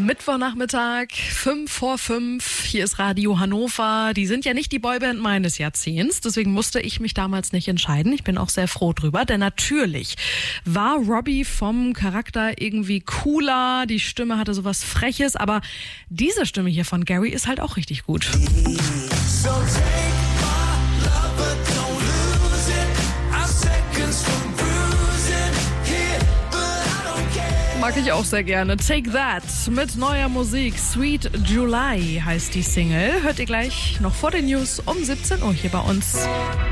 Mittwochnachmittag, 5:05. Hier ist Radio Hannover. Die sind ja nicht die Boyband meines Jahrzehnts, deswegen musste ich mich damals nicht entscheiden. Ich bin auch sehr froh drüber, denn natürlich war Robbie vom Charakter irgendwie cooler, die Stimme hatte sowas Freches, aber diese Stimme hier von Gary ist halt auch richtig gut. Mag ich auch sehr gerne. Take That mit neuer Musik. Sweet July heißt die Single. Hört ihr gleich noch vor den News um 17 Uhr hier bei uns.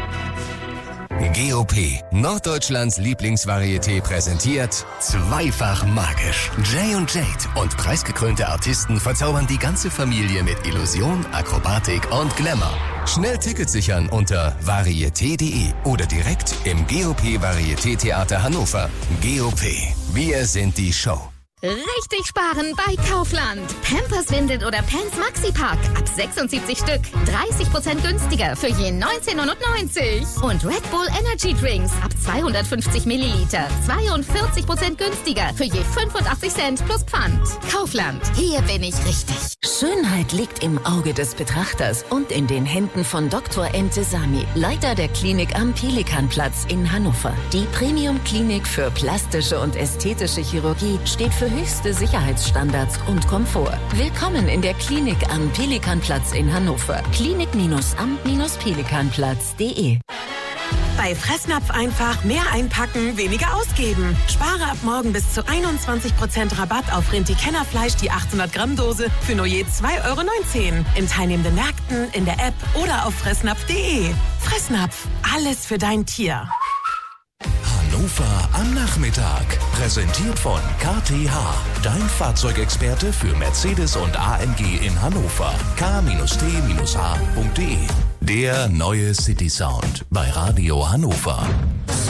GOP, Norddeutschlands Lieblingsvarieté, präsentiert Zweifach magisch. Jay und Jade und preisgekrönte Artisten verzaubern die ganze Familie mit Illusion, Akrobatik und Glamour. Schnell Tickets sichern unter varieté.de oder direkt im GOP Varieté-Theater Hannover. GOP, wir sind die Show. Richtig sparen bei Kaufland. Pampers, Windeln oder Pants Maxi-Pack. Ab 76 Stück. 30% günstiger für je 19,99. Und Red Bull Energy Drinks ab 250 Milliliter. 42% günstiger für je 85 Cent plus Pfand. Kaufland. Hier bin ich richtig. Schönheit liegt im Auge des Betrachters und in den Händen von Dr. Entesami, Leiter der Klinik am Pelikanplatz in Hannover. Die Premium-Klinik für plastische und ästhetische Chirurgie steht für höchste Sicherheitsstandards und Komfort. Willkommen in der Klinik am Pelikanplatz in Hannover. Klinik-am-pelikanplatz.de. Bei Fressnapf einfach mehr einpacken, weniger ausgeben. Spare ab morgen bis zu 21% Rabatt auf Rinti-Kennerfleisch, die 800 Gramm Dose für nur je 2,19 € in teilnehmenden Märkten, in der App oder auf fressnapf.de. Fressnapf, alles für dein Tier. Hannover am Nachmittag. Präsentiert von KTH. Dein Fahrzeugexperte für Mercedes und AMG in Hannover. k-t-h.de. Der neue City Sound bei Radio Hannover.